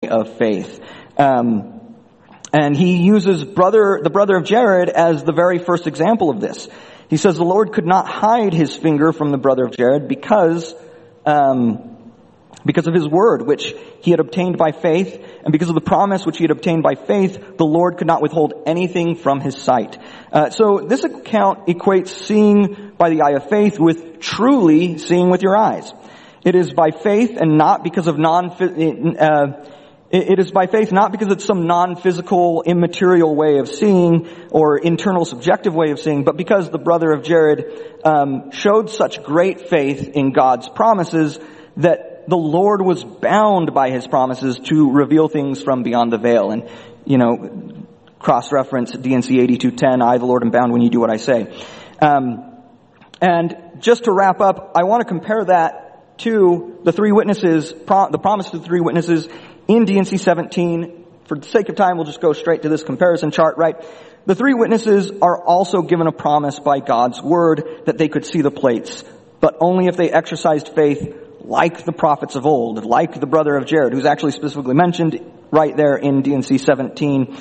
of faith. And he uses the brother of Jared as the very first example of this. He says the Lord could not hide his finger from the brother of Jared because of his word, which he had obtained by faith, and because of the promise which he had obtained by faith, the Lord could not withhold anything from his sight. So this account equates seeing by the eye of faith with truly seeing with your eyes. It is by faith and not because of it is by faith not because it's some non-physical, immaterial way of seeing or internal subjective way of seeing, but because the brother of Jared showed such great faith in God's promises that the Lord was bound by his promises to reveal things from beyond the veil. And, cross-reference D&C 82:10, I, the Lord, am bound when you do what I say. And just to wrap up, I want to compare that to the three witnesses, the promise to the three witnesses in D&C 17. For the sake of time, we'll just go straight to this comparison chart, right? The three witnesses are also given a promise by God's word that they could see the plates, but only if they exercised faith like the prophets of old, like the brother of Jared, who's actually specifically mentioned right there in D&C 17.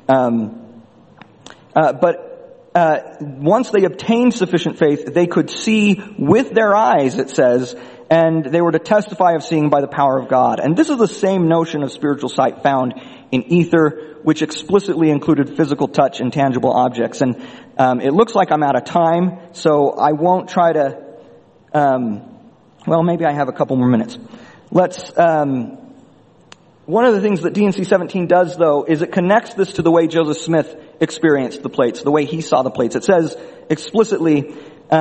Once they obtained sufficient faith, they could see with their eyes, it says, and they were to testify of seeing by the power of God. And this is the same notion of spiritual sight found in Ether, which explicitly included physical touch and tangible objects. And it looks like I'm out of time, so I won't try to... maybe I have a couple more minutes. One of the things that D&C 17 does, though, is it connects this to the way Joseph Smith experienced the plates, the way he saw the plates. It says explicitly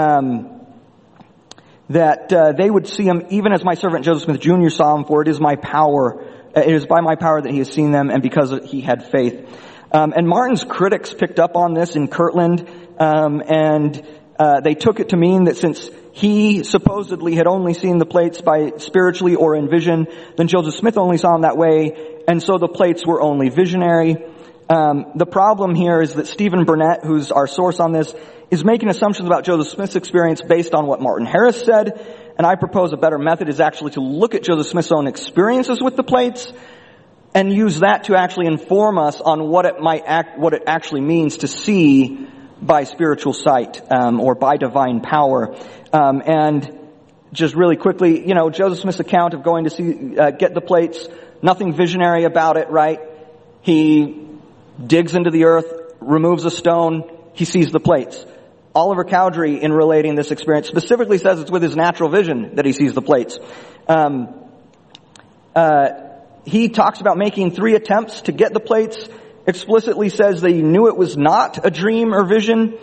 that they would see them even as my servant Joseph Smith Jr. saw them, for it is by my power that he has seen them, and because he had faith. And Martin's critics picked up on this in Kirtland, and they took it to mean that since he supposedly had only seen the plates by spiritually or in vision, then Joseph Smith only saw them that way, and so the plates were only visionary. The problem here is that Stephen Burnett, who's our source on this, is making assumptions about Joseph Smith's experience based on what Martin Harris said, and I propose a better method is actually to look at Joseph Smith's own experiences with the plates and use that to actually inform us on what it actually means to see by spiritual sight, or by divine power. And just really quickly, Joseph Smith's account of going to see, get the plates, nothing visionary about it, right? He digs into the earth, removes a stone, he sees the plates. Oliver Cowdery, in relating this experience, specifically says it's with his natural vision that he sees the plates. He talks about making 3 attempts to get the plates, explicitly says that he knew it was not a dream or vision.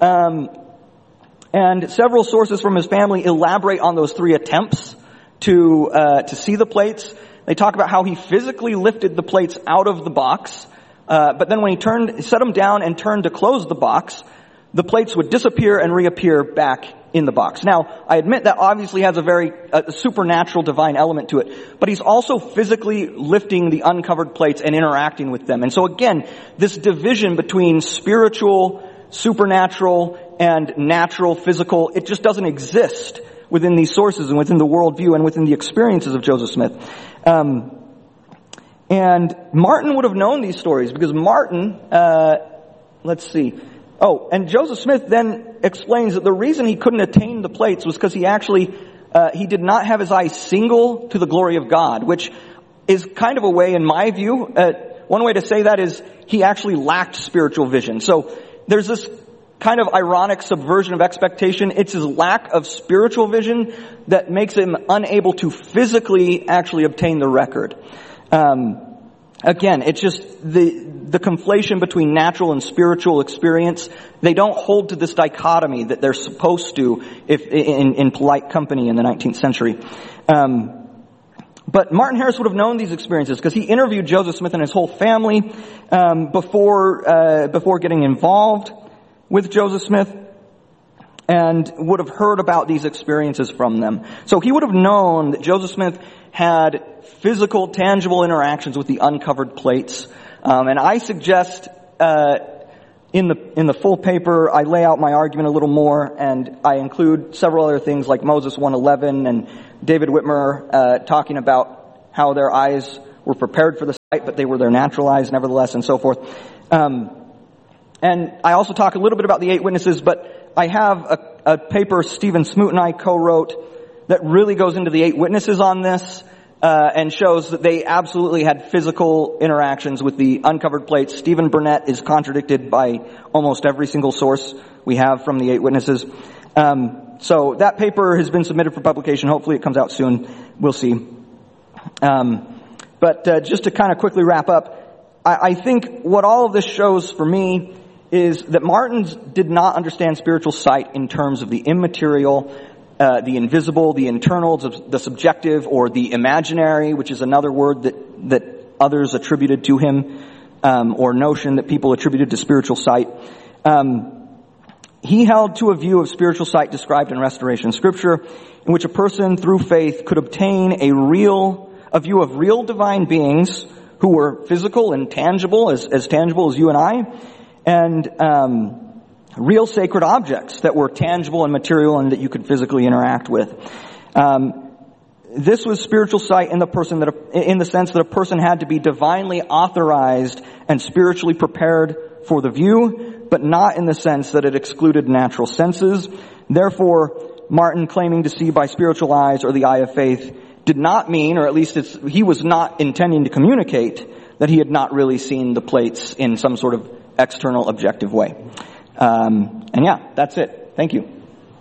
And several sources from his family elaborate on those 3 attempts to see the plates. They talk about how he physically lifted the plates out of the box, but then when he set them down and turned to close the box, the plates would disappear and reappear back in the box. Now, I admit that obviously has a very supernatural divine element to it, but he's also physically lifting the uncovered plates and interacting with them. And so again, this division between spiritual, supernatural, and natural, physical, it just doesn't exist within these sources and within the worldview and within the experiences of Joseph Smith. And Martin would have known these stories because Martin, and Joseph Smith then explains that the reason he couldn't attain the plates was because he did not have his eyes single to the glory of God, which is kind of a way, in my view, one way to say that is he actually lacked spiritual vision. So there's this kind of ironic subversion of expectation. It's his lack of spiritual vision that makes him unable to physically actually obtain the record. Again, it's just the conflation between natural and spiritual experience. They don't hold to this dichotomy that they're supposed to if in polite company in the 19th century. But Martin Harris would have known these experiences because he interviewed Joseph Smith and his whole family before getting involved with Joseph Smith, and would have heard about these experiences from them. So he would have known that Joseph Smith had physical, tangible interactions with the uncovered plates. And I suggest in the full paper, I lay out my argument a little more, and I include several other things like Moses 1:11 and David Whitmer talking about how their eyes were prepared for the sight, but they were there naturalized nevertheless, and so forth. And I also talk a little bit about the 8 witnesses, but I have a paper Stephen Smoot and I co-wrote that really goes into the 8 witnesses on this, and shows that they absolutely had physical interactions with the uncovered plates. Stephen Burnett is contradicted by almost every single source we have from the 8 witnesses. So that paper has been submitted for publication. Hopefully it comes out soon. We'll see. But just to kind of quickly wrap up, I think what all of this shows for me is that Martins did not understand spiritual sight in terms of the immaterial, the invisible, the internal, the subjective, or the imaginary, which is another word that others attributed to him, or notion that people attributed to spiritual sight. He held to a view of spiritual sight described in Restoration Scripture, in which a person through faith could obtain a view of real divine beings who were physical and tangible, as tangible as you and I, and real sacred objects that were tangible and material and that you could physically interact with. This was spiritual sight in the sense that a person had to be divinely authorized and spiritually prepared for the view, but not in the sense that it excluded natural senses. Therefore, Martin claiming to see by spiritual eyes or the eye of faith did not mean, or at least he was not intending to communicate, that he had not really seen the plates in some sort of external objective way. And yeah, that's it. Thank you.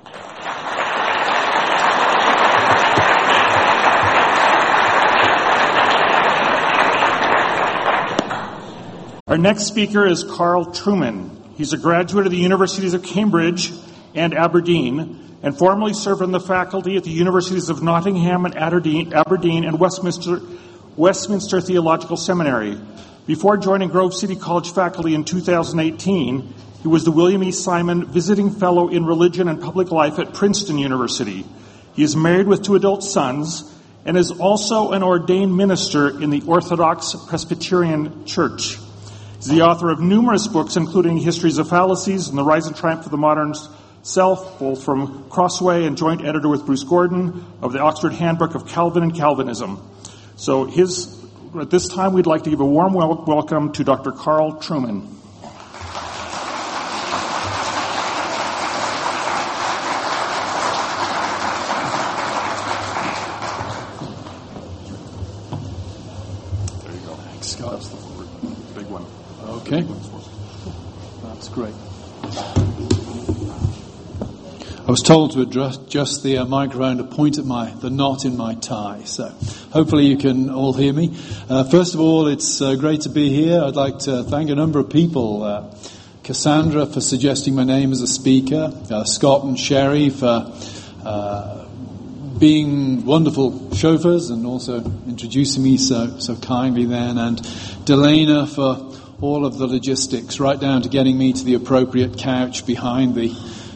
Our next speaker is Carl Trueman. He's a graduate of the Universities of Cambridge and Aberdeen, and formerly served on the faculty at the Universities of Nottingham and Aberdeen and Westminster Theological Seminary. Before joining Grove City College faculty in 2018, he was the William E. Simon Visiting Fellow in Religion and Public Life at Princeton University. He is married with 2 adult sons and is also an ordained minister in the Orthodox Presbyterian Church. He's the author of numerous books, including Histories of Fallacies and The Rise and Triumph of the Modern Self, both from Crossway, and joint editor with Bruce Gordon of the Oxford Handbook of Calvin and Calvinism. So at this time, we'd like to give a warm welcome to Dr. Carl Trueman. There you go. Thanks, Scott. That's the big one. Okay. That's great. I was told to adjust the microphone to point at the knot in my tie, so hopefully you can all hear me. First of all, it's great to be here. I'd like to thank a number of people. Cassandra for suggesting my name as a speaker, Scott and Sherry for being wonderful chauffeurs and also introducing me so kindly then, and Delana for all of the logistics, right down to getting me to the appropriate couch behind the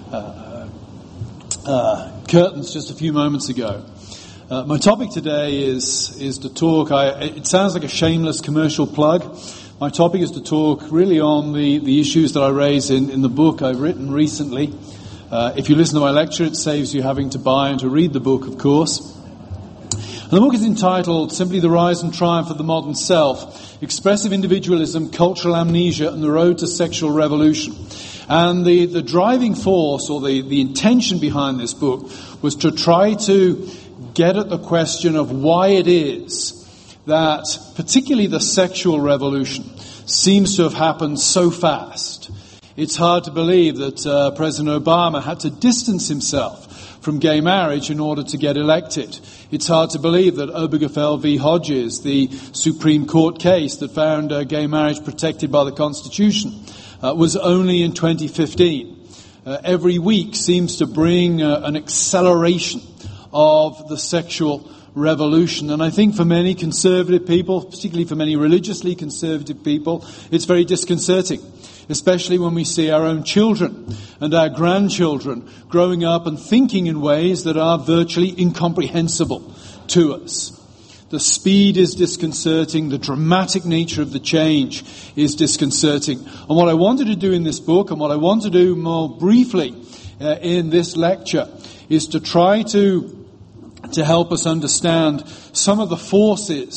curtains just a few moments ago. My topic today is to talk, it sounds like a shameless commercial plug. My topic is to talk really on the issues that I raise in the book I've written recently. If you listen to my lecture, it saves you having to buy and to read the book, of course. And the book is entitled simply The Rise and Triumph of the Modern Self, Expressive Individualism, Cultural Amnesia, and the Road to Sexual Revolution. And the driving force, or the intention behind this book, was to try to get at the question of why it is that particularly the sexual revolution seems to have happened so fast. It's hard to believe that President Obama had to distance himself from gay marriage in order to get elected. It's hard to believe that Obergefell v. Hodges, the Supreme Court case that found gay marriage protected by the Constitution, was only in 2015. Every week seems to bring an acceleration of the sexual revolution. And I think for many conservative people, particularly for many religiously conservative people, it's very disconcerting, especially when we see our own children and our grandchildren growing up and thinking in ways that are virtually incomprehensible to us. The speed is disconcerting. The dramatic nature of the change is disconcerting. And what I wanted to do in this book, and what I want to do more briefly in this lecture, is to try to help us understand some of the forces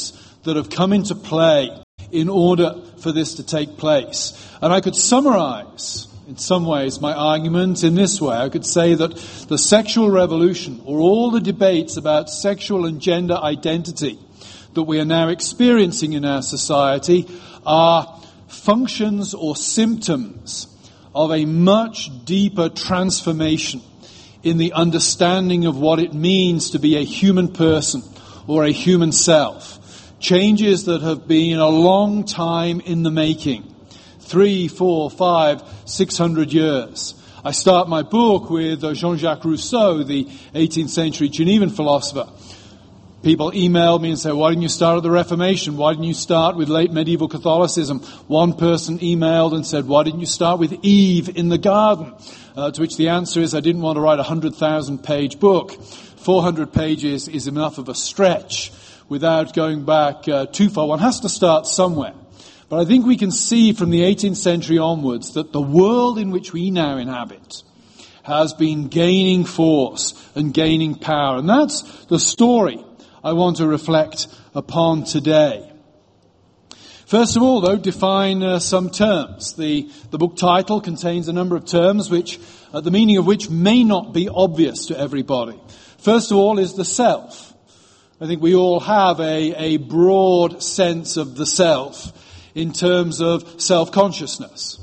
that have come into play in order for this to take place. And I could summarize, in some ways, my argument in this way. I could say that the sexual revolution, or all the debates about sexual and gender identity that we are now experiencing in our society, are functions or symptoms of a much deeper transformation in the understanding of what it means to be a human person or a human self. Changes that have been a long time in the making. 3, 4, 5, 600 years. I start my book with Jean-Jacques Rousseau, the 18th century Genevan philosopher. People emailed me and said, why didn't you start at the Reformation? Why didn't you start with late medieval Catholicism? One person emailed and said, why didn't you start with Eve in the garden? To which the answer is, I didn't want to write a 100,000-page book. 400 pages is enough of a stretch without going back too far. One has to start somewhere. But I think we can see from the 18th century onwards that the world in which we now inhabit has been gaining force and gaining power. And that's the story I want to reflect upon today. First of all, though, define some terms. The book title contains a number of terms which, the meaning of which may not be obvious to everybody. First of all is the self. I think we all have a broad sense of the self in terms of self-consciousness.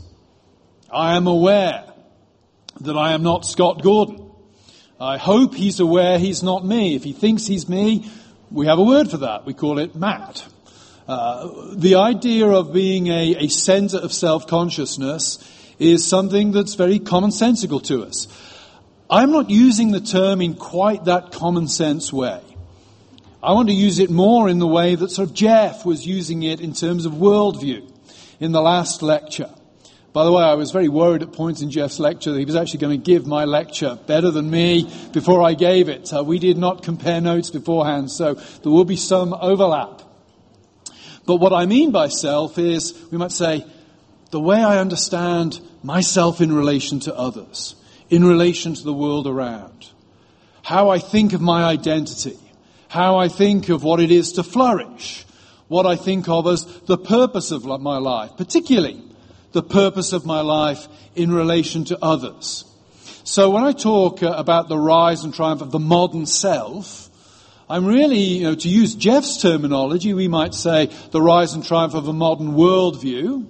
I am aware that I am not Scott Gordon. I hope he's aware he's not me. If he thinks he's me, we have a word for that. We call it Matt. The idea of being a center of self-consciousness is something that's very commonsensical to us. I'm not using the term in quite that common sense way. I want to use it more in the way that sort of Jeff was using it in terms of worldview in the last lecture. By the way, I was very worried at points in Jeff's lecture that he was actually going to give my lecture better than me before I gave it. We did not compare notes beforehand, so there will be some overlap. But what I mean by self is, we might say, the way I understand myself in relation to others, in relation to the world around, how I think of my identity, how I think of what it is to flourish, what I think of as the purpose of my life, particularly the purpose of my life in relation to others. So when I talk about the rise and triumph of the modern self, I'm really, to use Jeff's terminology, we might say the rise and triumph of a modern worldview,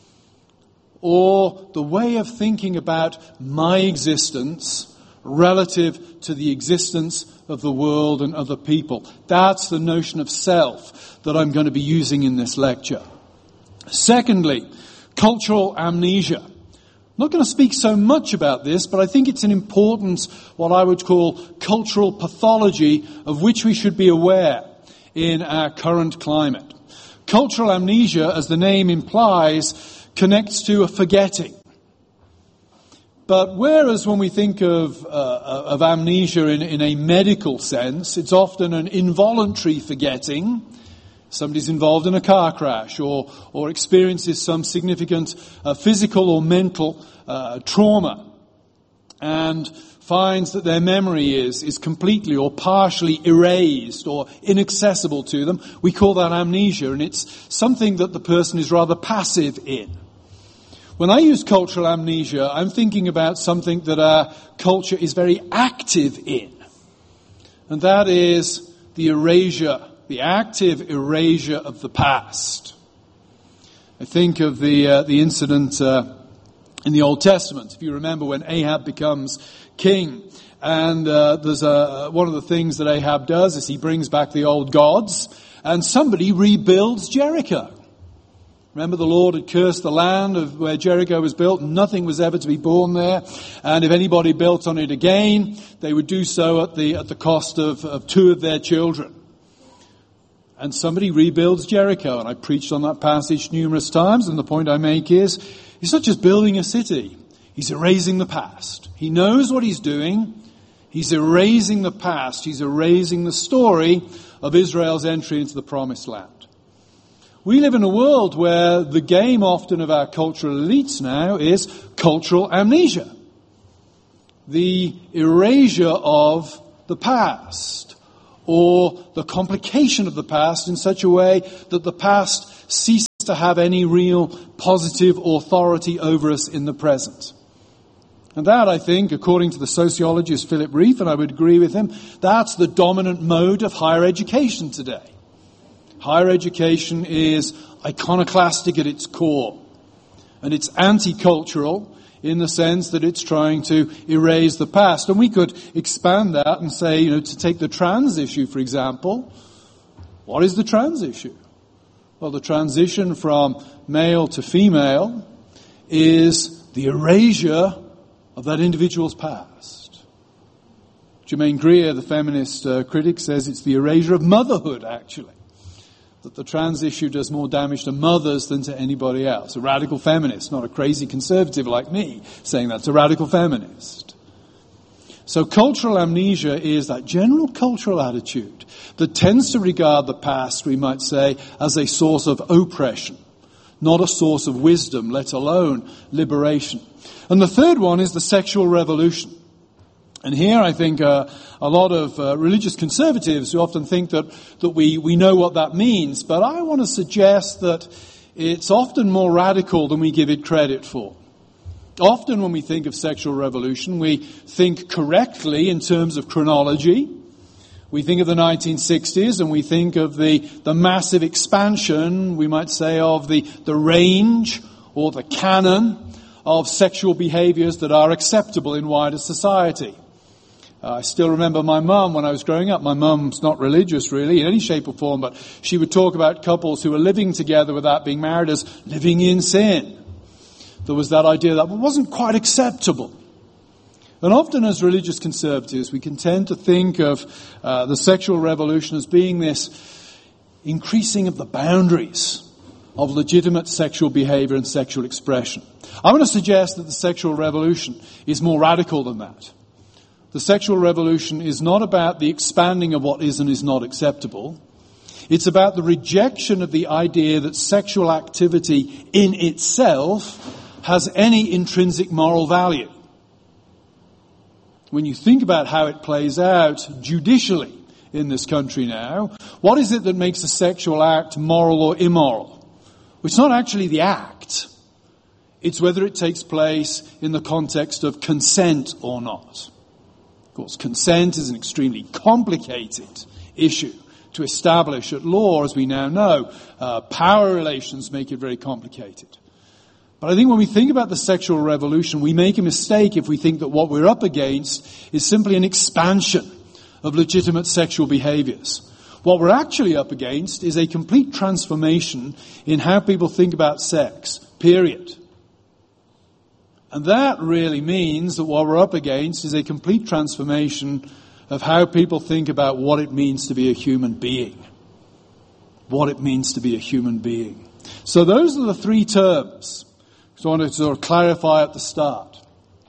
or the way of thinking about my existence relative to the existence of the world and other people. That's the notion of self that I'm going to be using in this lecture. Secondly, cultural amnesia. I'm not going to speak so much about this, but I think it's an important, what I would call cultural pathology of which we should be aware in our current climate. Cultural amnesia, as the name implies, connects to a forgetting. But whereas when we think of amnesia in a medical sense, it's often an involuntary forgetting. Somebody's involved in a car crash or experiences some significant physical or mental trauma and finds that their memory is completely or partially erased or inaccessible to them. We call that amnesia, and it's something that the person is rather passive in. When I use cultural amnesia, I'm thinking about something that our culture is very active in, and that is the erasure, the active erasure of the past. I think of the incident in the Old Testament. If you remember when Ahab becomes king, and there's one of the things that Ahab does is he brings back the old gods, and somebody rebuilds Jericho. Remember, the Lord had cursed the land of where Jericho was built, and nothing was ever to be born there. And if anybody built on it again, they would do so at the cost of two of their children. And somebody rebuilds Jericho, and I preached on that passage numerous times, and the point I make is, he's not just building a city, he's erasing the past. He knows what he's doing, he's erasing the past, he's erasing the story of Israel's entry into the Promised Land. We live in a world where the game often of our cultural elites now is cultural amnesia. The erasure of the past, or the complication of the past in such a way that the past ceases to have any real positive authority over us in the present. And that, I think, according to the sociologist Philip Rieff, and I would agree with him, that's the dominant mode of higher education today. Higher education is iconoclastic at its core. And it's anti-cultural in the sense that it's trying to erase the past. And we could expand that and say, to take the trans issue, for example. What is the trans issue? Well, the transition from male to female is the erasure of that individual's past. Germaine Greer, the feminist critic, says it's the erasure of motherhood, actually. That the trans issue does more damage to mothers than to anybody else. A radical feminist, not a crazy conservative like me, saying that's a radical feminist. So cultural amnesia is that general cultural attitude that tends to regard the past, we might say, as a source of oppression, not a source of wisdom, let alone liberation. And the third one is the sexual revolution. And here I think a lot of religious conservatives who often think that we know what that means, but I want to suggest that it's often more radical than we give it credit for. Often when we think of sexual revolution, we think correctly in terms of chronology. We think of the 1960s and we think of the massive expansion, we might say, of the range or the canon of sexual behaviors that are acceptable in wider society. I still remember my mum when I was growing up. My mum's not religious really in any shape or form, but she would talk about couples who were living together without being married as living in sin. There was that idea that wasn't quite acceptable. And often as religious conservatives, we can tend to think of the sexual revolution as being this increasing of the boundaries of legitimate sexual behavior and sexual expression. I want to suggest that the sexual revolution is more radical than that. The sexual revolution is not about the expanding of what is and is not acceptable. It's about the rejection of the idea that sexual activity in itself has any intrinsic moral value. When you think about how it plays out judicially in this country now, what is it that makes a sexual act moral or immoral? It's not actually the act. It's whether it takes place in the context of consent or not. Of course, consent is an extremely complicated issue to establish at law, as we now know. Power relations make it very complicated. But I think when we think about the sexual revolution, we make a mistake if we think that what we're up against is simply an expansion of legitimate sexual behaviors. What we're actually up against is a complete transformation in how people think about sex, period. And that really means that what we're up against is a complete transformation of how people think about what it means to be a human being. What it means to be a human being. So those are the three terms. So I wanted to sort of clarify at the start.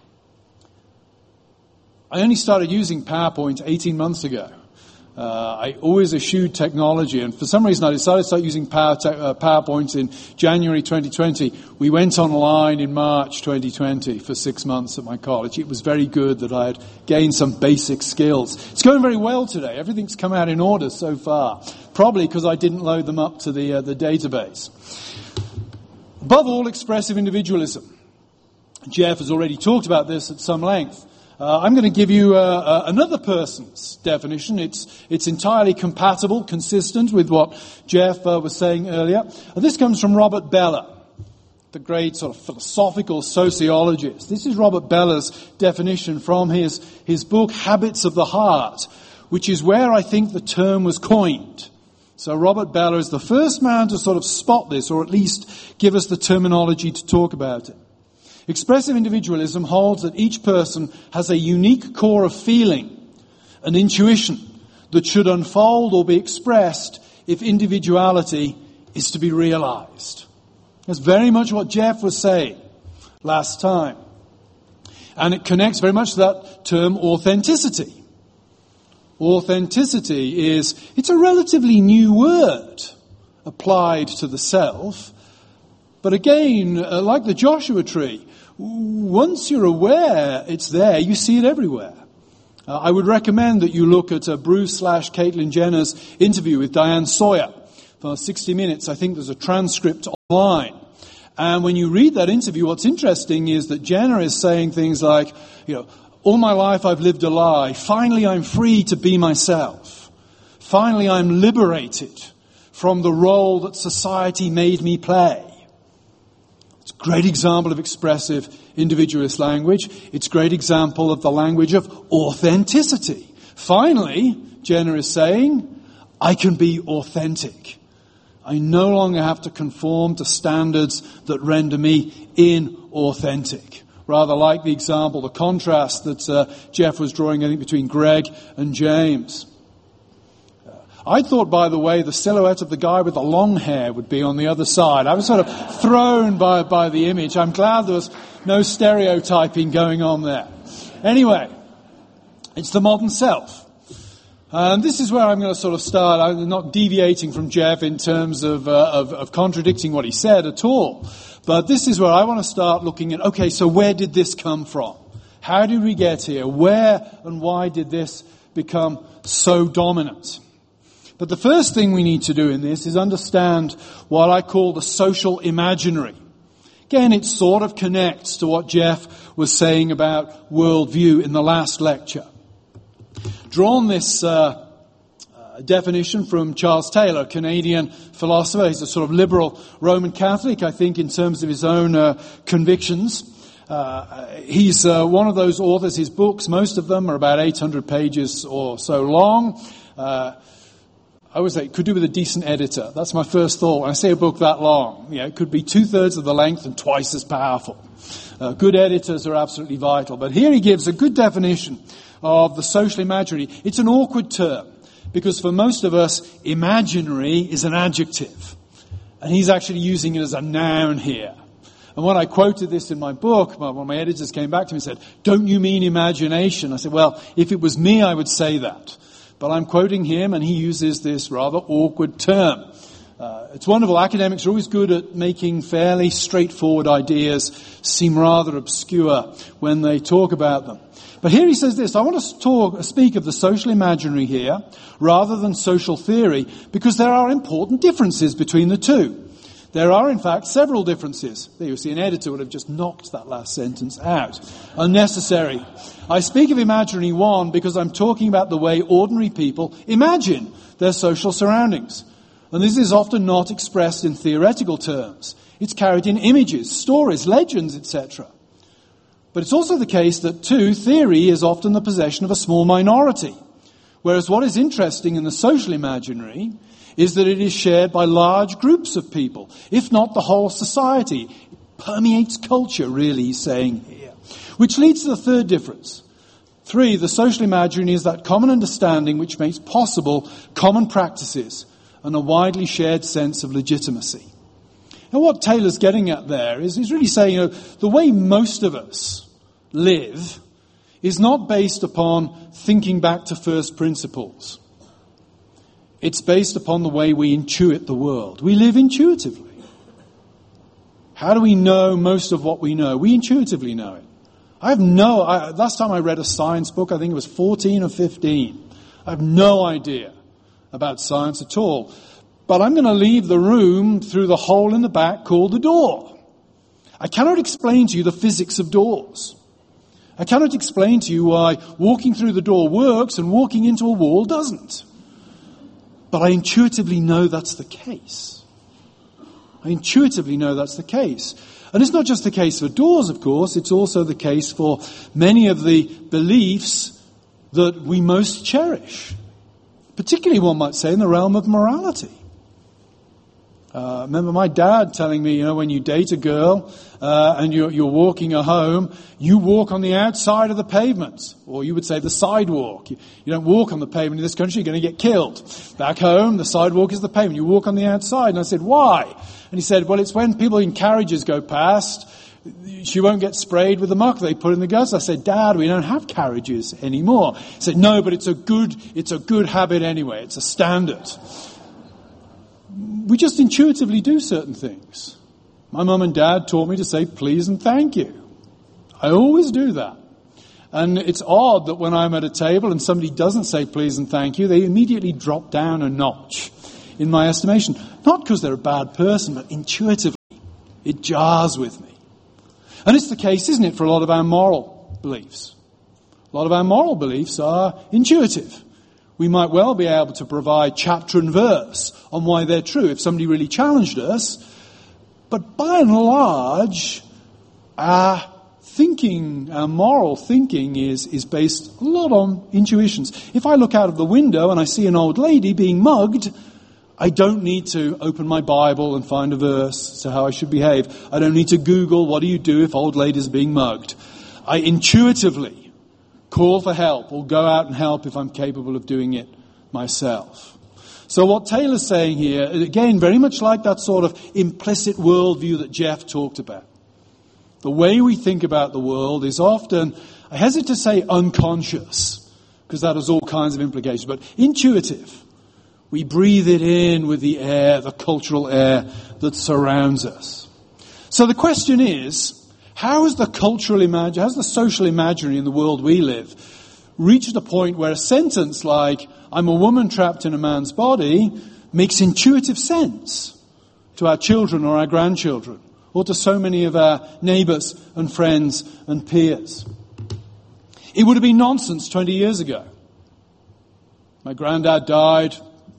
I only started using PowerPoint 18 months ago. I always eschewed technology, and for some reason I decided to start using PowerPoint in January 2020. We went online in March 2020 for 6 months at my college. It was very good that I had gained some basic skills. It's going very well today. Everything's come out in order so far. Probably because I didn't load them up to the database. Above all, expressive individualism. Jeff has already talked about this at some length. I'm going to give you another person's definition. It's entirely compatible, consistent with what Jeff was saying earlier. And this comes from Robert Bellah, the great sort of philosophical sociologist. This is Robert Bellah's definition from his book, Habits of the Heart, which is where I think the term was coined. So Robert Bellah is the first man to sort of spot this, or at least give us the terminology to talk about it. Expressive individualism holds that each person has a unique core of feeling, an intuition that should unfold or be expressed if individuality is to be realized. That's very much what Jeff was saying last time. And it connects very much to that term authenticity. Authenticity it's a relatively new word applied to the self. But again, like the Joshua tree, once you're aware it's there, you see it everywhere. I would recommend that you look at Bruce/Caitlyn Jenner's interview with Diane Sawyer for 60 Minutes. I think there's a transcript online. And when you read that interview, what's interesting is that Jenner is saying things like, all my life I've lived a lie. Finally I'm free to be myself. Finally I'm liberated from the role that society made me play. It's a great example of expressive individualist language. It's a great example of the language of authenticity. Finally, Jenner is saying, I can be authentic. I no longer have to conform to standards that render me inauthentic. Rather like the example, the contrast that Jeff was drawing, I think, between Greg and James. I thought, by the way, the silhouette of the guy with the long hair would be on the other side. I was sort of thrown by the image. I'm glad there was no stereotyping going on there. Anyway, it's the modern self. And this is where I'm going to sort of start. I'm not deviating from Jeff in terms of contradicting what he said at all. But this is where I want to start looking at, okay, so where did this come from? How did we get here? Where and why did this become so dominant? But the first thing we need to do in this is understand what I call the social imaginary. Again, it sort of connects to what Jeff was saying about worldview in the last lecture. Drawn this definition from Charles Taylor, a Canadian philosopher. He's a sort of liberal Roman Catholic, I think, in terms of his own convictions. He's one of those authors. His books, most of them are about 800 pages or so long. I always say it could do with a decent editor. That's my first thought. When I say a book that long, it could be 2/3 of the length and twice as powerful. Good editors are absolutely vital. But here he gives a good definition of the social imaginary. It's an awkward term because for most of us, imaginary is an adjective. And he's actually using it as a noun here. And when I quoted this in my book, one of my editors came back to me and said, "Don't you mean imagination?" I said, well, if it was me, I would say that. But I'm quoting him, and he uses this rather awkward term. It's wonderful. Academics are always good at making fairly straightforward ideas seem rather obscure when they talk about them. But here he says this, I want to speak of the social imaginary here rather than social theory because there are important differences between the two. There are, in fact, several differences. There you see, an editor would have just knocked that last sentence out. Unnecessary. I speak of imaginary one because I'm talking about the way ordinary people imagine their social surroundings. And this is often not expressed in theoretical terms. It's carried in images, stories, legends, etc. But it's also the case that, too, theory is often the possession of a small minority. Whereas what is interesting in the social imaginary is that it is shared by large groups of people, if not the whole society. It permeates culture, really, he's saying here. Which leads to the third difference. 3, the social imaginary is that common understanding which makes possible common practices and a widely shared sense of legitimacy. Now what Taylor's getting at there is he's really saying, the way most of us live is not based upon thinking back to first principles. It's based upon the way we intuit the world. We live intuitively. How do we know most of what we know? We intuitively know it. Last time I read a science book, I think it was 14 or 15. I have no idea about science at all. But I'm going to leave the room through the hole in the back called the door. I cannot explain to you the physics of doors. I cannot explain to you why walking through the door works and walking into a wall doesn't. But I intuitively know that's the case. I intuitively know that's the case. And it's not just the case for doors, of course. It's also the case for many of the beliefs that we most cherish. Particularly, one might say, in the realm of morality. Remember my dad telling me, when you date a girl and you're walking her home, you walk on the outside of the pavement, or you would say the sidewalk. You don't walk on the pavement in this country, you're going to get killed. Back home, the sidewalk is the pavement. You walk on the outside. And I said, why? And he said, well, it's when people in carriages go past, she won't get sprayed with the muck they put in the gutters. I said, Dad, we don't have carriages anymore. He said, no, but it's a good habit anyway. It's a standard. We just intuitively do certain things. My mum and dad taught me to say please and thank you. I always do that. And it's odd that when I'm at a table and somebody doesn't say please and thank you, they immediately drop down a notch in my estimation. Not because they're a bad person, but intuitively. It jars with me. And it's the case, isn't it, for a lot of our moral beliefs. A lot of our moral beliefs are intuitive. We might well be able to provide chapter and verse on why they're true if somebody really challenged us. But by and large, our thinking, our moral thinking is based a lot on intuitions. If I look out of the window and I see an old lady being mugged, I don't need to open my Bible and find a verse as to how I should behave. I don't need to Google, what do you do if old ladies are being mugged? I intuitively call for help or go out and help if I'm capable of doing it myself. So what Taylor's saying here, again, very much like that sort of implicit worldview that Jeff talked about. The way we think about the world is often, I hesitate to say unconscious, because that has all kinds of implications, but intuitive. We breathe it in with the air, the cultural air that surrounds us. So the question is, how has the social imaginary in the world we live reached a point where a sentence like, I'm a woman trapped in a man's body, makes intuitive sense to our children or our grandchildren, or to so many of our neighbours and friends and peers? It would have been nonsense 20 years ago. My granddad died,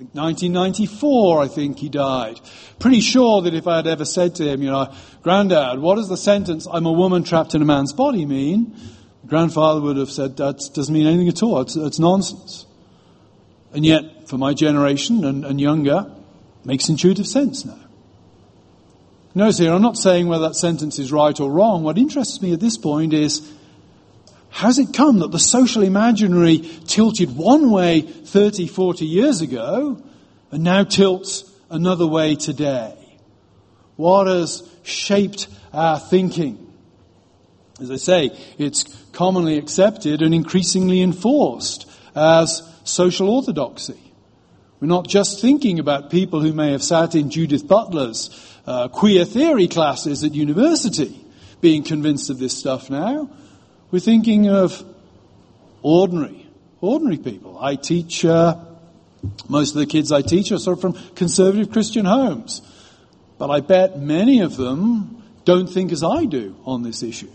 1994, I think he died. Pretty sure that if I had ever said to him, Granddad, what does the sentence, I'm a woman trapped in a man's body mean? Grandfather would have said, that doesn't mean anything at all. It's nonsense. And yet, for my generation and younger, it makes intuitive sense now. Notice here, I'm not saying whether that sentence is right or wrong. What interests me at this point is, how's it come that the social imaginary tilted one way 30, 40 years ago and now tilts another way today? What has shaped our thinking? As I say, it's commonly accepted and increasingly enforced as social orthodoxy. We're not just thinking about people who may have sat in Judith Butler's queer theory classes at university being convinced of this stuff now. We're thinking of ordinary people. I teach, most of the kids I teach are sort of from conservative Christian homes. But I bet many of them don't think as I do on this issue.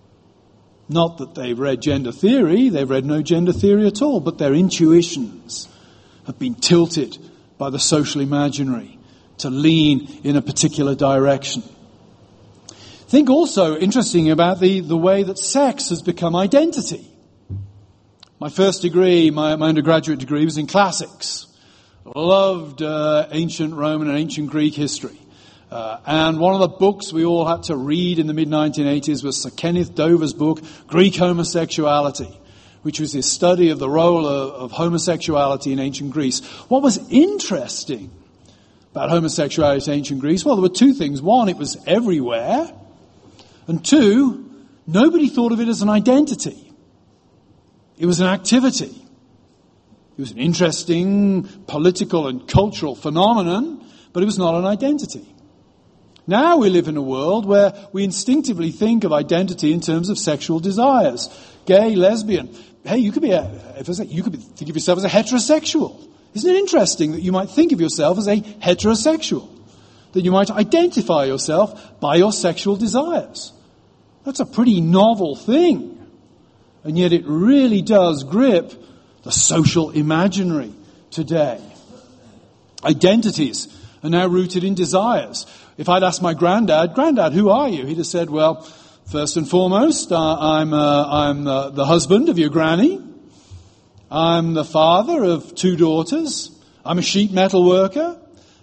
Not that they've read gender theory, they've read no gender theory at all, but their intuitions have been tilted by the social imaginary to lean in a particular direction. Think also, interesting, about the way that sex has become identity. My first degree, my undergraduate degree, was in classics. I loved ancient Roman and ancient Greek history. And one of the books we all had to read in the mid-1980s was Sir Kenneth Dover's book, Greek Homosexuality, which was his study of the role of homosexuality in ancient Greece. What was interesting about homosexuality in ancient Greece? Well, there were two things. One, it was everywhere. And two, nobody thought of it as an identity. It was an activity. It was an interesting political and cultural phenomenon, but it was not an identity. Now we live in a world where we instinctively think of identity in terms of sexual desires. Gay, lesbian. Hey, you could think of yourself as a heterosexual. Isn't it interesting that you might think of yourself as a heterosexual? That you might identify yourself by your sexual desires. That's a pretty novel thing. And yet it really does grip the social imaginary today. Identities are now rooted in desires. If I'd asked my Granddad, who are you? He'd have said, well, first and foremost, I'm the husband of your granny. I'm the father of 2 daughters. I'm a sheet metal worker.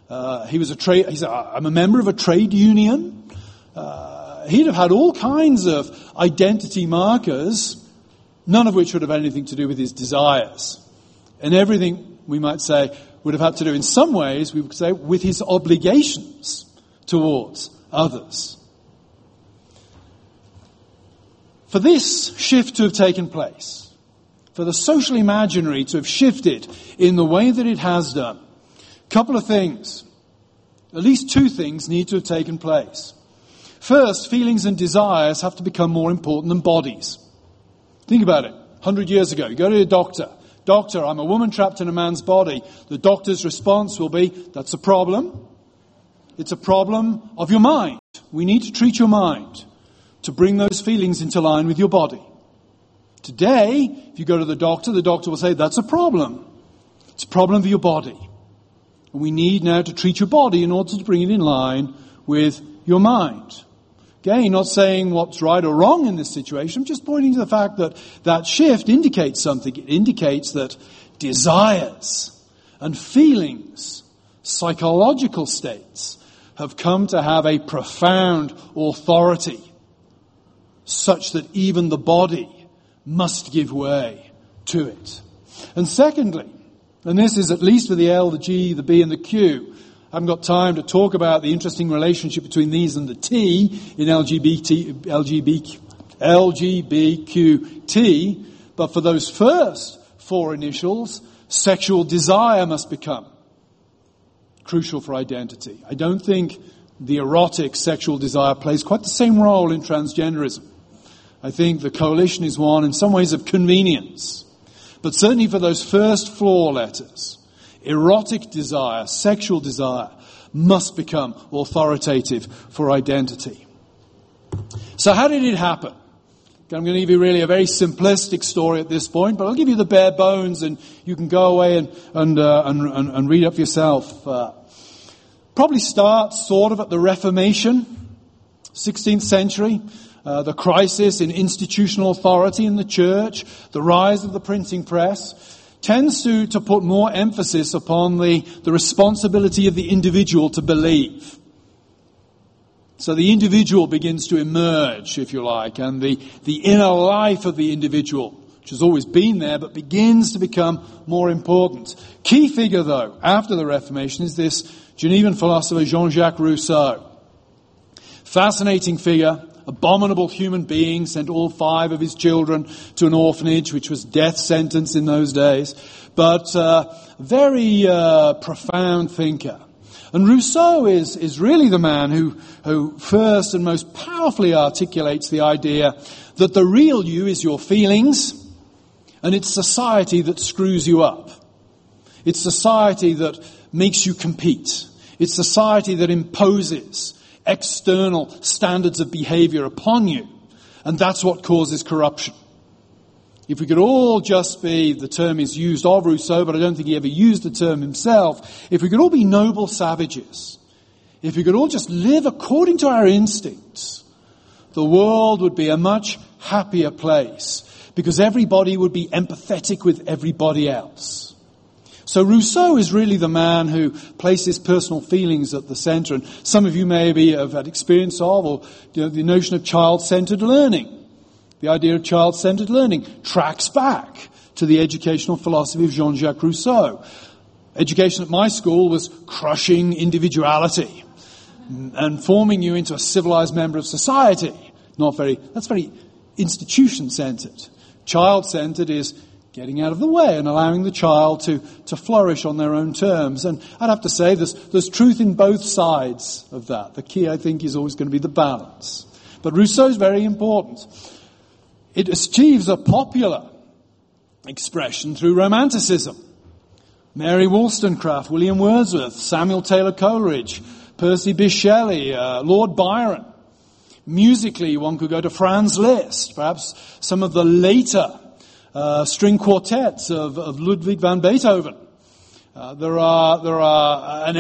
I'm a member of a trade union. He'd have had all kinds of identity markers, none of which would have had anything to do with his desires. And everything, we might say, would have had to do in some ways, we would say, with his obligations towards others. For this shift to have taken place, for the social imaginary to have shifted in the way that it has done, a couple of things, at least 2 things need to have taken place. First, feelings and desires have to become more important than bodies. Think about it. 100 years ago, you go to a doctor. Doctor, I'm a woman trapped in a man's body. The doctor's response will be, that's a problem. It's a problem of your mind. We need to treat your mind to bring those feelings into line with your body. Today, if you go to the doctor will say, that's a problem. It's a problem of your body. And we need now to treat your body in order to bring it in line with your mind. Again, not saying what's right or wrong in this situation. I'm just pointing to the fact that that shift indicates something. It indicates that desires and feelings, psychological states, have come to have a profound authority such that even the body must give way to it. And secondly, and this is at least for the L, the G, the B, and the Q. I haven't got time to talk about the interesting relationship between these and the T in LGBTQT, but for those first four initials, sexual desire must become crucial for identity. I don't think the erotic sexual desire plays quite the same role in transgenderism. I think the coalition is one in some ways of convenience. But certainly for those first four letters, erotic desire, sexual desire, must become authoritative for identity. So how did it happen? I'm going to give you really a very simplistic story at this point, but I'll give you the bare bones and you can go away and read up yourself. Probably starts sort of at the Reformation, 16th century. The crisis in institutional authority in the church, the rise of the printing press, tends to put more emphasis upon the responsibility of the individual to believe. So the individual begins to emerge, if you like, and the inner life of the individual, which has always been there, but begins to become more important. Key figure, though, after the Reformation is this Genevan philosopher Jean-Jacques Rousseau. Fascinating figure. Abominable human being, sent all 5 of his children to an orphanage, which was death sentence in those days, but very profound thinker. And Rousseau is really the man who first and most powerfully articulates the idea that the real you is your feelings, and it's society that screws you up. It's society that makes you compete. It's society that imposes external standards of behavior upon you. And that's what causes corruption. If we could all just be, the term is used of Rousseau, but I don't think he ever used the term himself. If we could all be noble savages, if we could all just live according to our instincts, the world would be a much happier place because everybody would be empathetic with everybody else. So Rousseau is really the man who places personal feelings at the center. And some of you maybe have had experience of, or the notion of child-centered learning. The idea of child-centered learning tracks back to the educational philosophy of Jean-Jacques Rousseau. Education at my school was crushing individuality and forming you into a civilized member of society. That's very institution-centered. Child-centered is getting out of the way and allowing the child to flourish on their own terms. And I'd have to say there's truth in both sides of that. The key, I think, is always going to be the balance. But Rousseau's very important. It achieves a popular expression through Romanticism. Mary Wollstonecraft, William Wordsworth, Samuel Taylor Coleridge, Percy Bysshe Shelley, Lord Byron. Musically, one could go to Franz Liszt, perhaps some of the later string quartets of Ludwig van Beethoven. There is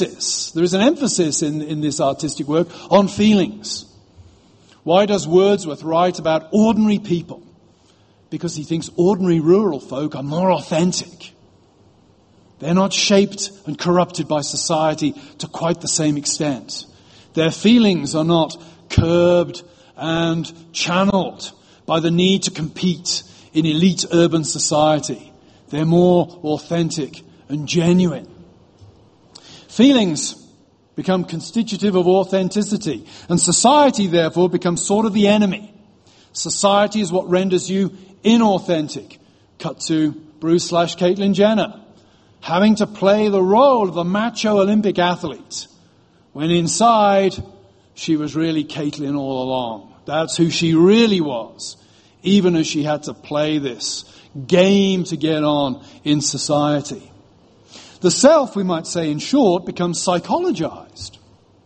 an emphasis in this artistic work on feelings. Why does Wordsworth write about ordinary people? Because he thinks ordinary rural folk are more authentic. They're not shaped and corrupted by society to quite the same extent. Their feelings are not curbed and channeled by the need to compete in elite urban society. They're more authentic and genuine. Feelings become constitutive of authenticity, and society therefore becomes sort of the enemy. Society is what renders you inauthentic. Cut to Bruce/Caitlyn Jenner, having to play the role of the macho Olympic athlete, when inside she was really Caitlyn all along. That's who she really was even as she had to play this game to get on in society. The self, we might say in short, becomes psychologized.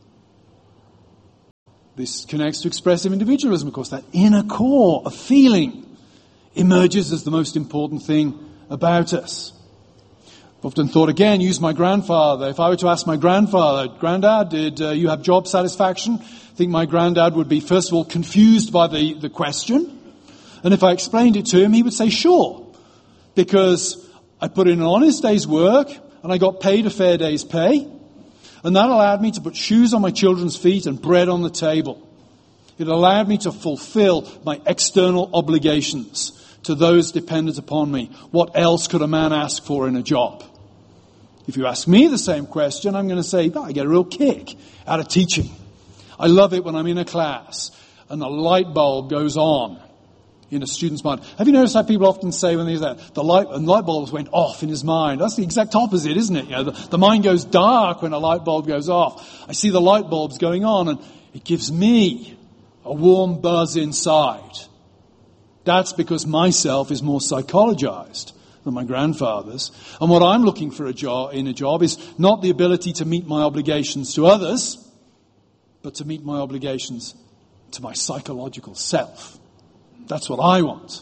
This connects to expressive individualism, of course. That inner core of feeling emerges as the most important thing about us. I've often thought, again, use my grandfather. If I were to ask my grandfather, Granddad, did you have job satisfaction? I think my granddad would be, first of all, confused by the question. And if I explained it to him, he would say, sure. Because I put in an honest day's work, and I got paid a fair day's pay. And that allowed me to put shoes on my children's feet and bread on the table. It allowed me to fulfill my external obligations to those dependent upon me. What else could a man ask for in a job? If you ask me the same question, I'm going to say, I get a real kick out of teaching. I love it when I'm in a class and the light bulb goes on in a student's mind. Have you noticed how people often say when they say that, the light bulbs went off in his mind? That's the exact opposite, isn't it? You know, the mind goes dark when a light bulb goes off. I see the light bulbs going on and it gives me a warm buzz inside. That's because myself is more psychologized than my grandfather's. And what I'm looking for in a job is not the ability to meet my obligations to others, but to meet my obligations to my psychological self. That's what I want.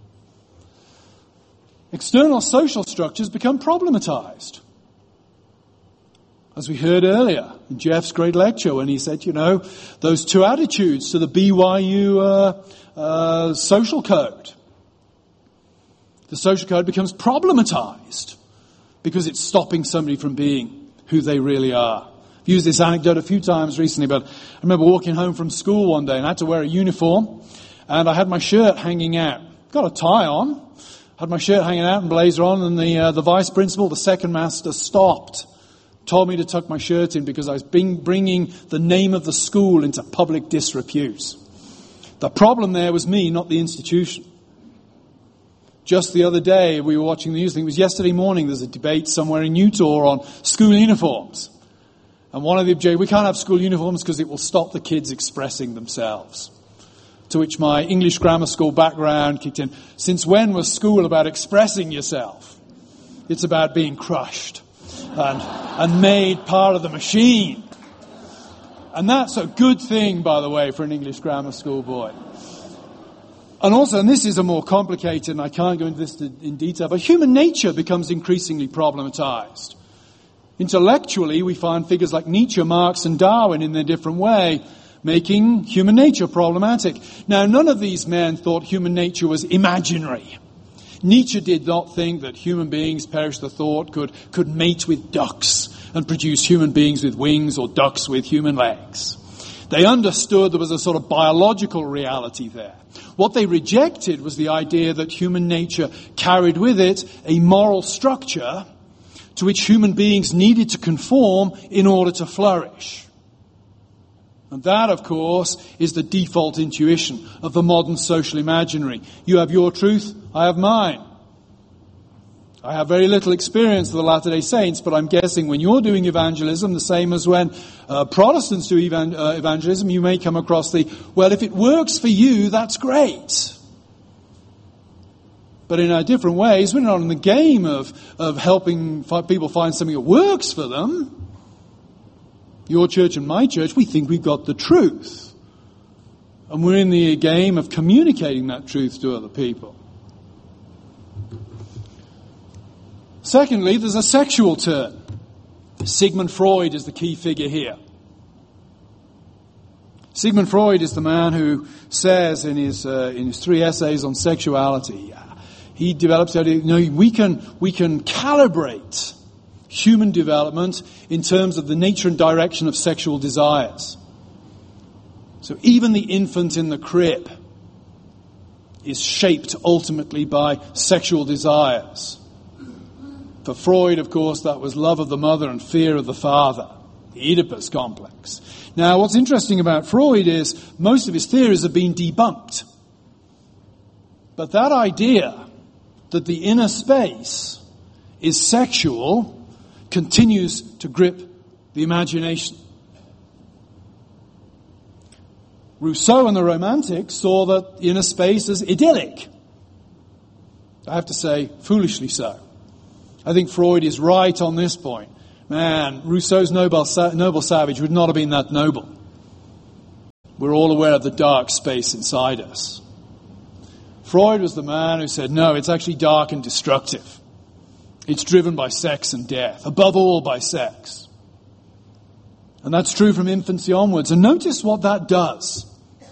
External social structures become problematized. As we heard earlier in Jeff's great lecture when he said, those two attitudes to the BYU social code. The social code becomes problematized because it's stopping somebody from being who they really are. I've used this anecdote a few times recently, but I remember walking home from school one day and I had to wear a uniform and I had my shirt hanging out. Got a tie on, had my shirt hanging out and blazer on, and the vice principal, the second master, stopped. Told me to tuck my shirt in because I was bringing the name of the school into public disrepute. The problem there was me, not the institution. Just the other day, we were watching the news. I think it was yesterday morning, there's a debate somewhere in Utah on school uniforms. And one of the objections, we can't have school uniforms because it will stop the kids expressing themselves. To which my English grammar school background kicked in. Since when was school about expressing yourself? It's about being crushed and made part of the machine. And that's a good thing, by the way, for an English grammar school boy. And also, and this is a more complicated, and I can't go into this in detail, but human nature becomes increasingly problematized. Intellectually, we find figures like Nietzsche, Marx, and Darwin in their different way, making human nature problematic. Now, none of these men thought human nature was imaginary. Nietzsche did not think that human beings, perish the thought, could mate with ducks and produce human beings with wings or ducks with human legs. They understood there was a sort of biological reality there. What they rejected was the idea that human nature carried with it a moral structure to which human beings needed to conform in order to flourish. And that, of course, is the default intuition of the modern social imaginary. You have your truth, I have mine. I have very little experience of the Latter-day Saints, but I'm guessing when you're doing evangelism, the same as when Protestants do evangelism, you may come across well, if it works for you, that's great. But in our different ways, we're not in the game of helping people find something that works for them. Your church and my church, we think we've got the truth. And we're in the game of communicating that truth to other people. Secondly, there's a sexual turn. Sigmund Freud is the key figure here. Sigmund Freud is the man who says in his 3 essays on sexuality, he develops the idea, we can calibrate human development in terms of the nature and direction of sexual desires. So even the infant in the crib is shaped ultimately by sexual desires. For Freud, of course, that was love of the mother and fear of the father, the Oedipus complex. Now, what's interesting about Freud is most of his theories have been debunked. But that idea that the inner space is sexual continues to grip the imagination. Rousseau and the Romantics saw that inner space as idyllic. I have to say, foolishly so. I think Freud is right on this point. Man, Rousseau's noble savage would not have been that noble. We're all aware of the dark space inside us. Freud was the man who said, no, it's actually dark and destructive. It's driven by sex and death, above all by sex. And that's true from infancy onwards. And notice what that does.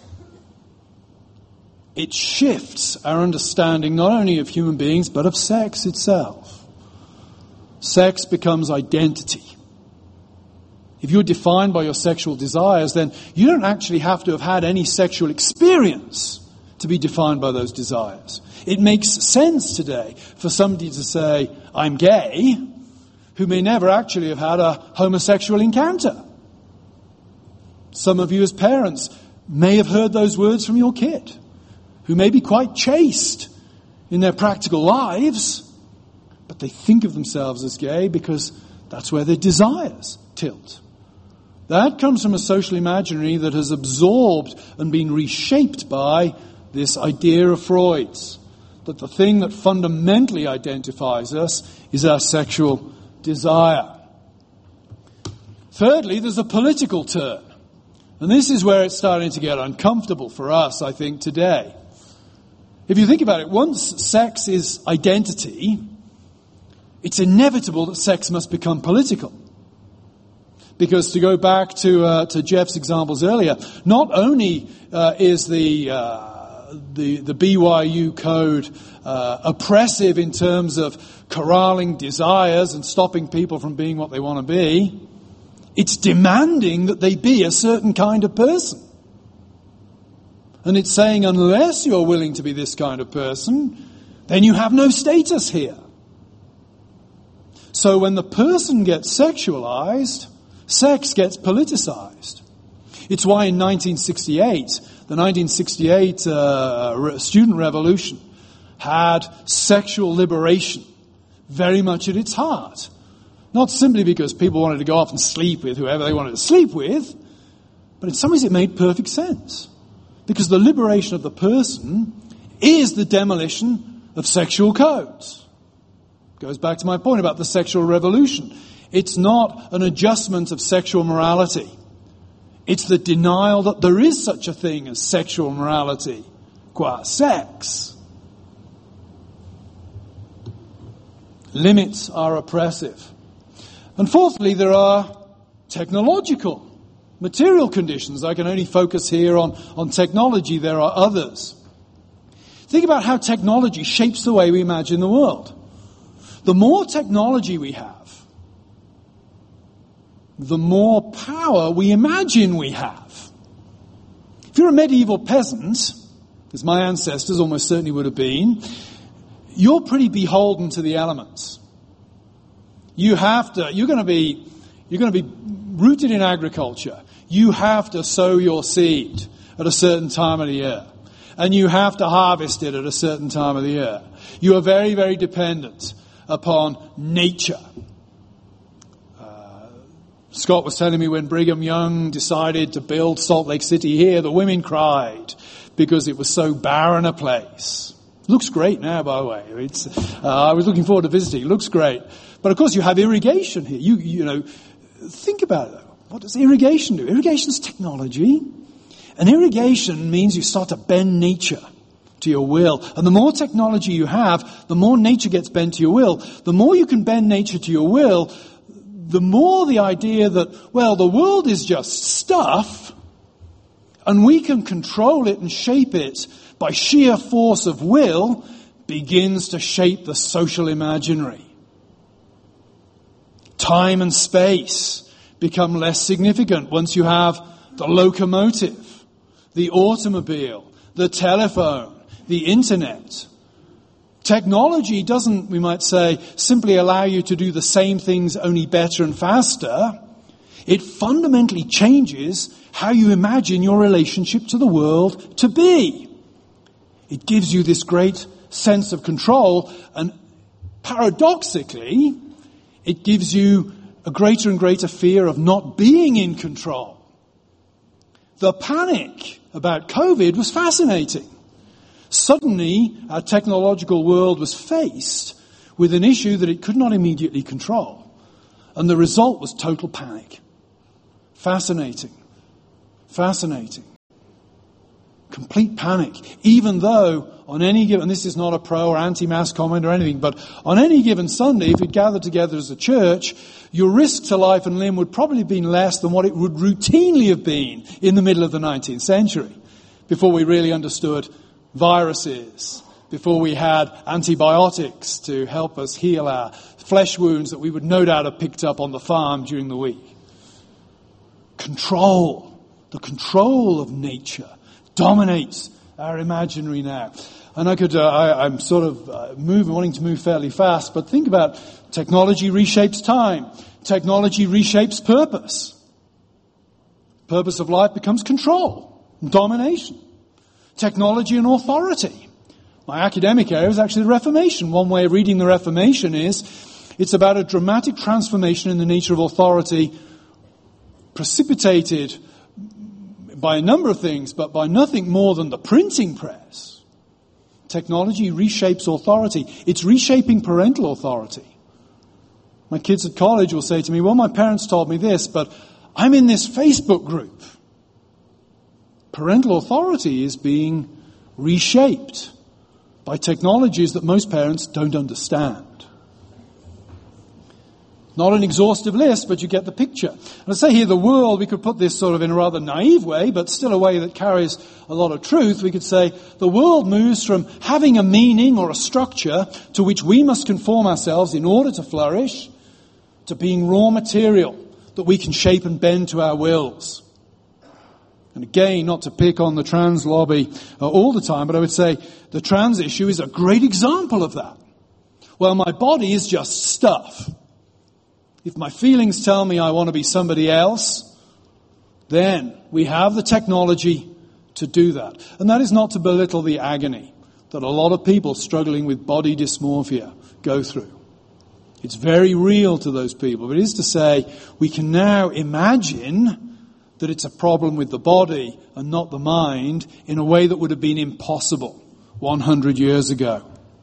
It shifts our understanding not only of human beings, but of sex itself. Sex becomes identity. If you're defined by your sexual desires, then you don't actually have to have had any sexual experience to be defined by those desires. It makes sense today for somebody to say, I'm gay, who may never actually have had a homosexual encounter. Some of you as parents may have heard those words from your kid, who may be quite chaste in their practical lives, but they think of themselves as gay because that's where their desires tilt. That comes from a social imaginary that has absorbed and been reshaped by this idea of Freud's, that the thing that fundamentally identifies us is our sexual desire. Thirdly, there's a political turn. And this is where it's starting to get uncomfortable for us, I think, today. If you think about it, once sex is identity, it's inevitable that sex must become political. Because to go back to Jeff's examples earlier, not only is the BYU code oppressive in terms of corralling desires and stopping people from being what they want to be, it's demanding that they be a certain kind of person. And it's saying, unless you're willing to be this kind of person, then you have no status here. So when the person gets sexualized, sex gets politicized. It's why in 1968, the 1968 student revolution had sexual liberation very much at its heart. Not simply because people wanted to go off and sleep with whoever they wanted to sleep with, but in some ways it made perfect sense. Because the liberation of the person is the demolition of sexual codes. Goes back to my point about the sexual revolution. It's not an adjustment of sexual morality. It's the denial that there is such a thing as sexual morality, qua sex. Limits are oppressive. And fourthly, there are technological, material conditions. I can only focus here on technology. There are others. Think about how technology shapes the way we imagine the world. The more technology we have, the more power we imagine we have. If you're a medieval peasant, as my ancestors almost certainly would have been, you're pretty beholden to the elements. You're going to be rooted in agriculture. You have to sow your seed at a certain time of the year. And you have to harvest it at a certain time of the year. You are very, very dependent upon nature. Scott was telling me when Brigham Young decided to build Salt Lake City here, the women cried because it was so barren a place. Looks great now, by the way. I was looking forward to visiting. It looks great. But of course you have irrigation here. You know, think about it. What does irrigation do? Irrigation's technology. And irrigation means you start to bend nature to your will. And the more technology you have, the more nature gets bent to your will. The more you can bend nature to your will, the more the idea that, well, the world is just stuff, and we can control it and shape it by sheer force of will, begins to shape the social imaginary. Time and space become less significant once you have the locomotive, the automobile, the telephone, the internet. Technology doesn't, we might say, simply allow you to do the same things only better and faster. It fundamentally changes how you imagine your relationship to the world to be. It gives you this great sense of control, and paradoxically, it gives you a greater and greater fear of not being in control. The panic about COVID was fascinating. Suddenly, our technological world was faced with an issue that it could not immediately control. And the result was total panic. Fascinating. Fascinating. Complete panic. Even though on any given, and this is not a pro or anti-mask comment or anything, but on any given Sunday, if you'd gathered together as a church, your risk to life and limb would probably have been less than what it would routinely have been in the middle of the 19th century, before we really understood viruses, before we had antibiotics to help us heal our flesh wounds that we would no doubt have picked up on the farm during the week. Control, the control of nature dominates our imaginary now. And I'm sort of wanting to move fairly fast, but think about technology reshapes time. Technology reshapes purpose. Purpose of life becomes control, domination. Technology and authority. My academic area is actually the Reformation. One way of reading the Reformation is it's about a dramatic transformation in the nature of authority, precipitated by a number of things, but by nothing more than the printing press. Technology reshapes authority. It's reshaping parental authority. My kids at college will say to me, well, my parents told me this, but I'm in this Facebook group. Parental authority is being reshaped by technologies that most parents don't understand. Not an exhaustive list, but you get the picture. And I say here the world, we could put this sort of in a rather naive way, but still a way that carries a lot of truth. We could say the world moves from having a meaning or a structure to which we must conform ourselves in order to flourish, to being raw material that we can shape and bend to our wills. And again, not to pick on the trans lobby all the time, but I would say the trans issue is a great example of that. Well, my body is just stuff. If my feelings tell me I want to be somebody else, then we have the technology to do that. And that is not to belittle the agony that a lot of people struggling with body dysmorphia go through. It's very real to those people. But it is to say, we can now imagine that it's a problem with the body and not the mind in a way that would have been impossible 100 years ago.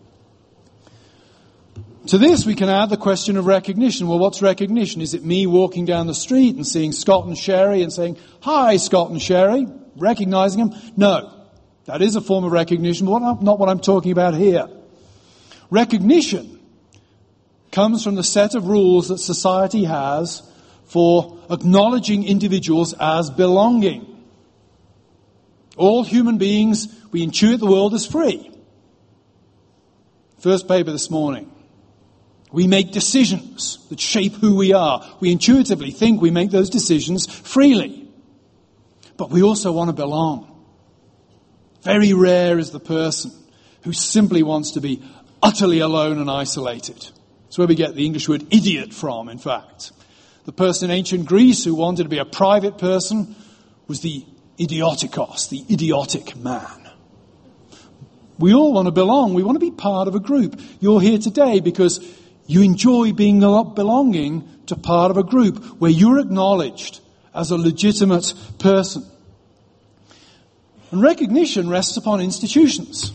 To this, we can add the question of recognition. Well, what's recognition? Is it me walking down the street and seeing Scott and Sherry and saying, hi, Scott and Sherry, recognizing them? No. That is a form of recognition, but not what I'm talking about here. Recognition comes from the set of rules that society has for acknowledging individuals as belonging. All human beings, we intuit the world as free. First paper this morning. We make decisions that shape who we are. We intuitively think we make those decisions freely. But we also want to belong. Very rare is the person who simply wants to be utterly alone and isolated. That's where we get the English word idiot from, in fact. The person in ancient Greece who wanted to be a private person was the idiotikos, the idiotic man. We all want to belong. We want to be part of a group. You're here today because you enjoy being belonging to part of a group where you're acknowledged as a legitimate person. And recognition rests upon institutions.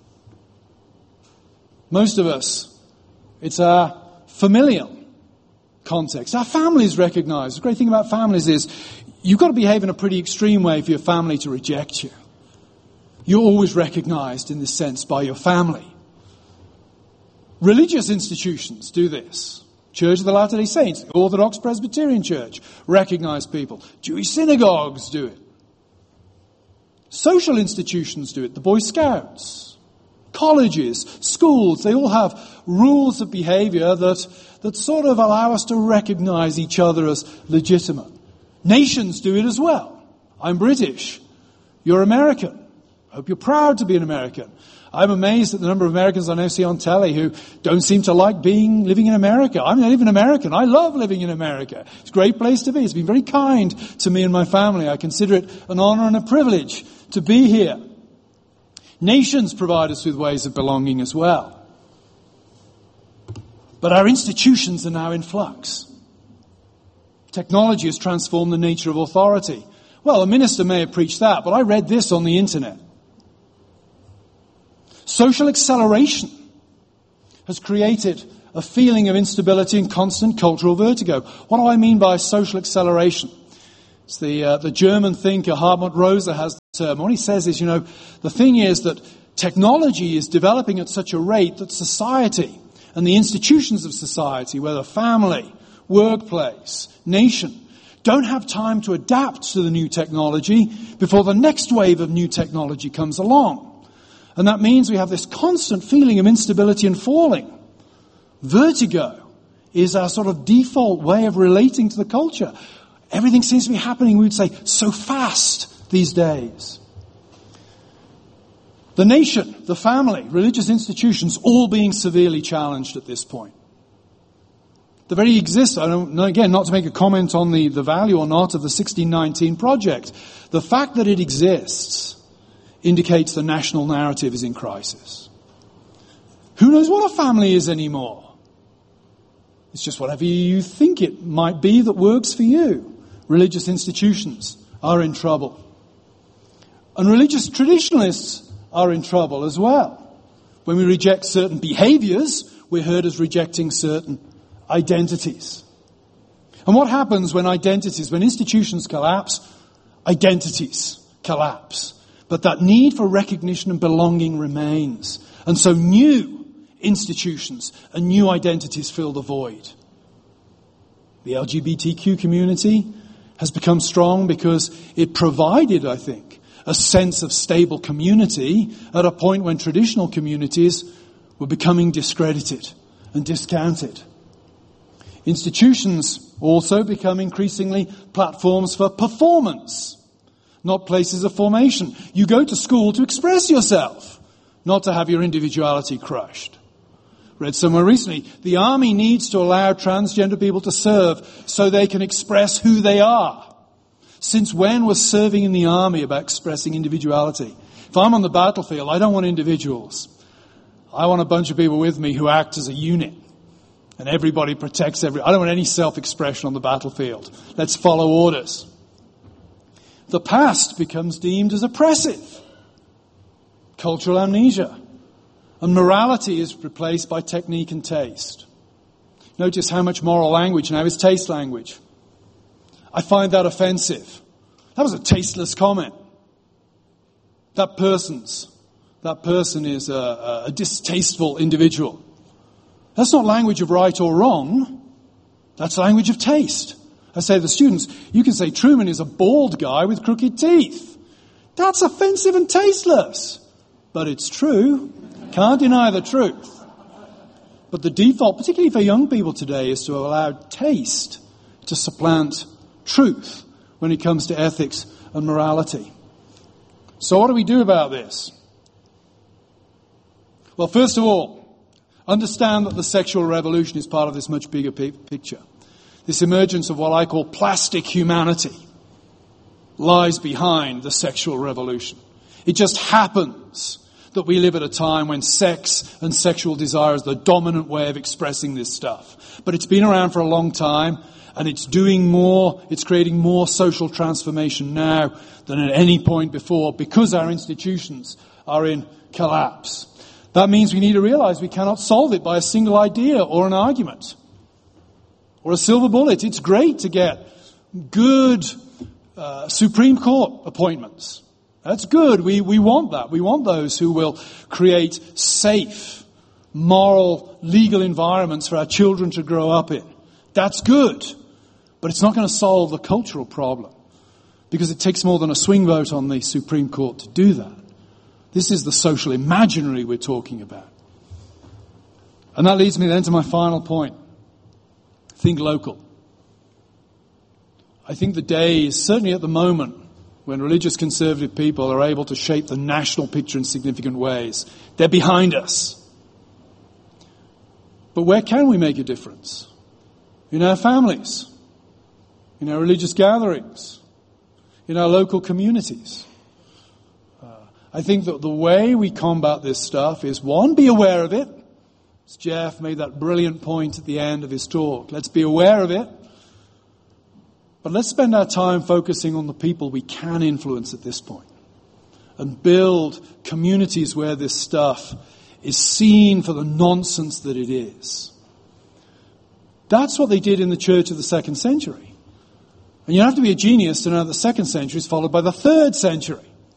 Most of us, it's our familial context. Our families recognize. The great thing about families is you've got to behave in a pretty extreme way for your family to reject you. You're always recognized in this sense by your family. Religious institutions do this. Church of the Latter-day Saints, the Orthodox Presbyterian Church, recognize people. Jewish synagogues do it. Social institutions do it. The Boy Scouts, colleges, schools, they all have rules of behavior that sort of allow us to recognize each other as legitimate. Nations do it as well. I'm British. You're American. I hope you're proud to be an American. I'm amazed at the number of Americans I now see on telly who don't seem to like living in America. I'm not even American. I love living in America. It's a great place to be. It's been very kind to me and my family. I consider it an honor and a privilege to be here. Nations provide us with ways of belonging as well. But our institutions are now in flux. Technology has transformed the nature of authority. Well, a minister may have preached that, but I read this on the internet. Social acceleration has created a feeling of instability and constant cultural vertigo. What do I mean by social acceleration? It's the German thinker Hartmut Rosa has the term. What he says is, the thing is that technology is developing at such a rate that society and the institutions of society, whether family, workplace, nation, don't have time to adapt to the new technology before the next wave of new technology comes along. And that means we have this constant feeling of instability and falling. Vertigo is our sort of default way of relating to the culture. Everything seems to be happening, we would say, so fast these days. The nation, the family, religious institutions, all being severely challenged at this point. The very existence, I don't know, again, not to make a comment on the value or not of the 1619 project, the fact that it exists indicates the national narrative is in crisis. Who knows what a family is anymore? It's just whatever you think it might be that works for you. Religious institutions are in trouble. And religious traditionalists are in trouble as well. When we reject certain behaviors, we're heard as rejecting certain identities. And what happens when institutions collapse? Identities collapse. But that need for recognition and belonging remains. And so new institutions and new identities fill the void. The LGBTQ community has become strong because it provided, I think, a sense of stable community at a point when traditional communities were becoming discredited and discounted. Institutions also become increasingly platforms for performance, not places of formation. You go to school to express yourself, not to have your individuality crushed. Read somewhere recently, the army needs to allow transgender people to serve so they can express who they are. Since when was serving in the army about expressing individuality? If I'm on the battlefield, I don't want individuals. I want a bunch of people with me who act as a unit. And everybody protects I don't want any self-expression on the battlefield. Let's follow orders. The past becomes deemed as oppressive. Cultural amnesia. And morality is replaced by technique and taste. Notice how much moral language now is taste language. I find that offensive. That was a tasteless comment. That person is a distasteful individual. That's not language of right or wrong. That's language of taste. I say to the students, you can say Truman is a bald guy with crooked teeth. That's offensive and tasteless. But it's true. Can't deny the truth. But the default, particularly for young people today, is to allow taste to supplant truth when it comes to ethics and morality. So what do we do about this? Well, first of all, understand that the sexual revolution is part of this much bigger picture. This emergence of what I call plastic humanity lies behind the sexual revolution. It just happens that we live at a time when sex and sexual desire is the dominant way of expressing this stuff. But it's been around for a long time, and it's creating more social transformation now than at any point before because our institutions are in collapse. That means we need to realize we cannot solve it by a single idea or an argument or a silver bullet. It's great to get good Supreme Court appointments. That's good. We want that. We want those who will create safe, moral, legal environments for our children to grow up in. That's good. But it's not going to solve the cultural problem because it takes more than a swing vote on the Supreme Court to do that. This is the social imaginary we're talking about. And that leads me then to my final point. Think local. I think the day is certainly at the moment when religious conservative people are able to shape the national picture in significant ways. They're behind us. But where can we make a difference? In our families, in our religious gatherings, in our local communities. I think that the way we combat this stuff is, one, be aware of it. As Jeff made that brilliant point at the end of his talk. Let's be aware of it. But let's spend our time focusing on the people we can influence at this point and build communities where this stuff is seen for the nonsense that it is. That's what they did in the church of the 2nd century. And you don't have to be a genius to know the 2nd century is followed by the 3rd century.